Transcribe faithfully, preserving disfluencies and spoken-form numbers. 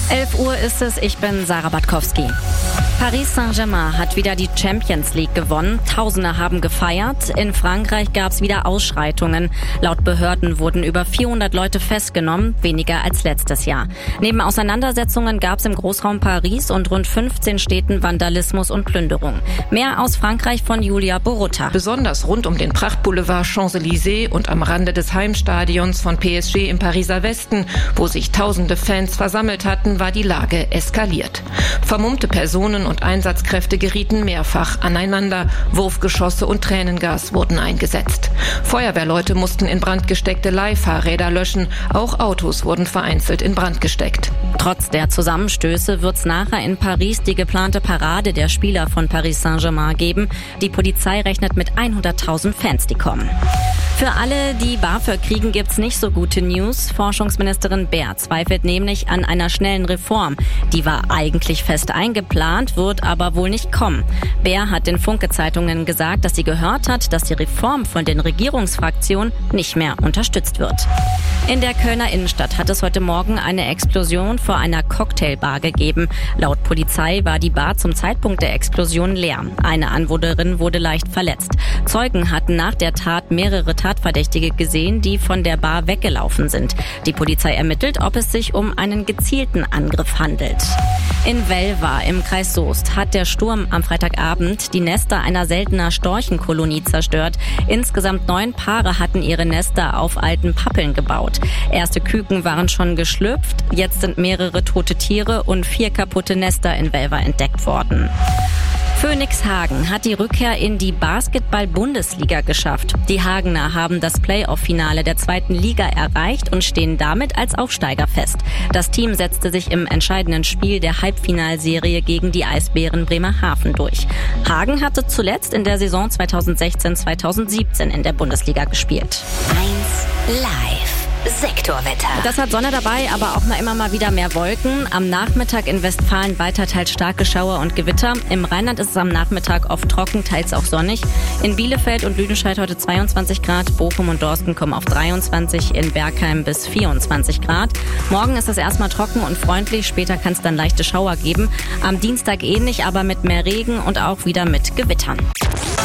elf Uhr ist es, ich bin Sarah Batkowski. Paris Saint-Germain hat wieder die Champions League gewonnen. Tausende haben gefeiert. In Frankreich gab es wieder Ausschreitungen. Laut Behörden wurden über vierhundert Leute festgenommen, weniger als letztes Jahr. Neben Auseinandersetzungen gab es im Großraum Paris und rund fünfzehn Städten Vandalismus und Plünderung. Mehr aus Frankreich von Julia Borutta. Besonders rund um den Prachtboulevard Champs-Élysées und am Rande des Heimstadions von P S G im Pariser Westen, wo sich tausende Fans versammelt hatten, war die Lage eskaliert. Vermummte Personen und Einsatzkräfte gerieten mehrfach aneinander. Wurfgeschosse und Tränengas wurden eingesetzt. Feuerwehrleute mussten in Brand gesteckte Leihfahrräder löschen. Auch Autos wurden vereinzelt in Brand gesteckt. Trotz der Zusammenstöße wird es nachher in Paris die geplante Parade der Spieler von Paris Saint-Germain geben. Die Polizei rechnet mit hunderttausend Fans, die kommen. Für alle, die BAföG kriegen, gibt's nicht so gute News. Forschungsministerin Baer zweifelt nämlich an einer schnellen Reform. Die war eigentlich fest eingeplant, wird aber wohl nicht kommen. Baer hat den Funke-Zeitungen gesagt, dass sie gehört hat, dass die Reform von den Regierungsfraktionen nicht mehr unterstützt wird. In der Kölner Innenstadt hat es heute Morgen eine Explosion vor einer Cocktailbar gegeben. Laut Polizei war die Bar zum Zeitpunkt der Explosion leer. Eine Anwohnerin wurde leicht verletzt. Zeugen hatten nach der Tat mehrere Tatverdächtige gesehen, die von der Bar weggelaufen sind. Die Polizei ermittelt, ob es sich um einen gezielten Angriff handelt. In Velva im Kreis Soest hat der Sturm am Freitagabend die Nester einer seltener Storchenkolonie zerstört. Insgesamt neun Paare hatten ihre Nester auf alten Pappeln gebaut. Erste Küken waren schon geschlüpft. Jetzt sind mehrere tote Tiere und vier kaputte Nester in Velva entdeckt worden. Phoenix Hagen hat die Rückkehr in die Basketball-Bundesliga geschafft. Die Hagener haben das Playoff-Finale der zweiten Liga erreicht und stehen damit als Aufsteiger fest. Das Team setzte sich im entscheidenden Spiel der Halbfinalserie gegen die Eisbären Bremerhaven durch. Hagen hatte zuletzt in der Saison zweitausendsechzehn zweitausendsiebzehn in der Bundesliga gespielt. eins Live. Sektorwetter. Das hat Sonne dabei, aber auch mal immer mal wieder mehr Wolken. Am Nachmittag in Westfalen weiter teils starke Schauer und Gewitter. Im Rheinland ist es am Nachmittag oft trocken, teils auch sonnig. In Bielefeld und Lüdenscheid heute zweiundzwanzig Grad. Bochum und Dorsten kommen auf dreiundzwanzig, in Bergheim bis vierundzwanzig Grad. Morgen ist es erstmal trocken und freundlich, später kann es dann leichte Schauer geben. Am Dienstag ähnlich, aber mit mehr Regen und auch wieder mit Gewittern.